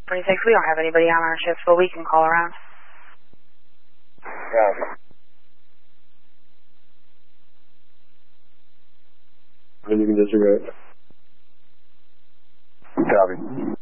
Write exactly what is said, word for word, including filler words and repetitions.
twenty-six, we don't have anybody on our shifts, but we can call around. Yeah. You can disregard. Copy.